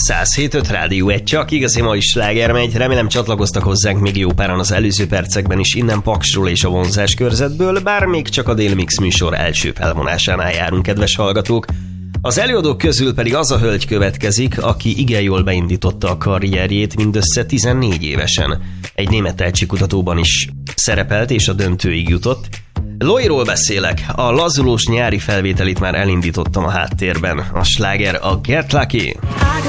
107.5 Rádió 1, csak igazi mai sláger megy. Remélem csatlakoztak hozzánk még jó páran az előző percekben is innen Paksról és a vonzás körzetből, bár még csak a Délmix műsor első felvonásánál járunk, kedves hallgatók. Az előadók közül pedig az a hölgy következik, aki igen jól beindította a karrierjét mindössze 14 évesen. Egy német tehetségkutatóban is szerepelt és a döntőig jutott. Loiról beszélek, a lazulós nyári felvételit már elindítottam a háttérben. A sláger a Get Lucky.